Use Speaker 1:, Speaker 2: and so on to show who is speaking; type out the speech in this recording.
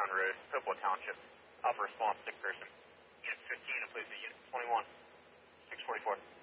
Speaker 1: Run Road, Hopewell Township. Alpha response, sick person. Unit 15, please, Unit 21. 644.